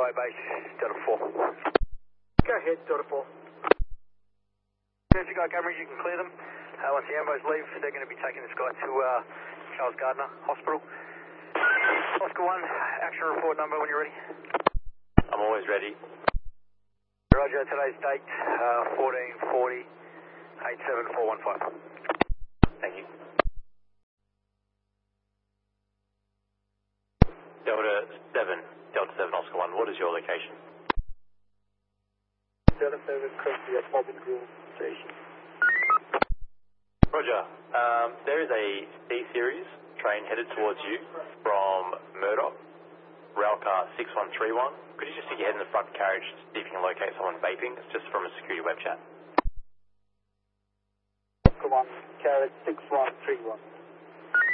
Fire base, Delta 4. Go ahead, Delta 4. As you got cameras, you can clear them. Once the ambos leave, they're going to be taking this guy to Charles Gardner Hospital. Oscar 1, action report number when you're ready. I'm always ready. Roger, today's date, 1440, 87415. Thank you. Delta 7, Oscar 1, what is your location? Delta 7, currently at Bobbin Grove Station. Roger, there is a C-Series train headed towards you from Murdoch, Railcar 6131. Could you just stick your head in the front carriage to see if you can locate someone vaping? It's just from a security web chat. Oscar 1, carriage 6131.